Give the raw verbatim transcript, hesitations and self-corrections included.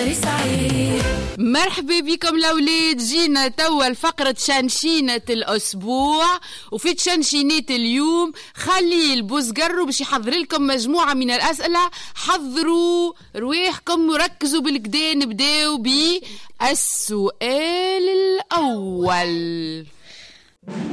نهاري سعيد. مرحبا بكم الأولاد، جينا توا الفقرة شنشينة الأسبوع. وفي تشنشينات اليوم خليل بوزقرو باش يحضر لكم مجموعة من الأسئلة. حضروا رواحكم وركزوا بالكدا. نبداو بالسؤال الأول.